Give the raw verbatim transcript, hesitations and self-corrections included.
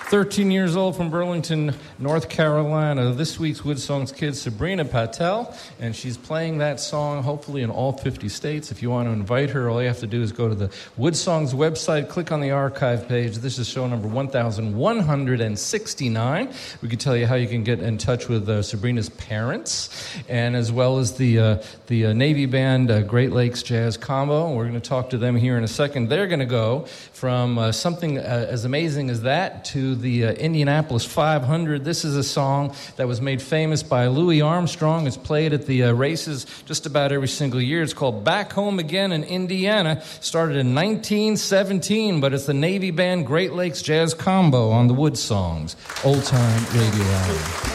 thirteen years old from Burlington, North Carolina. This week's Wood Songs kid, Sabrina Patel, and she's playing that song hopefully in all fifty states. If you want to invite her, all you have to do is go to the Wood Songs website, click on the archive page. This is show number one thousand one hundred sixty-nine. We can tell you how you can get in touch with uh, Sabrina's parents, and as well as the uh, the uh, Navy band uh, Great Lakes Jazz Combo. And we're going to talk to them here in a second. They're going to go from uh, something uh, as amazing as that to the uh, Indianapolis five hundred. This is a song that was made famous by Louis Armstrong. It's played at the uh, races just about every single year. It's called Back Home Again in Indiana. Started in nineteen seventeen, but it's the Navy band Great Lakes Jazz Combo on the Wood Songs. Old Time Radio Hour.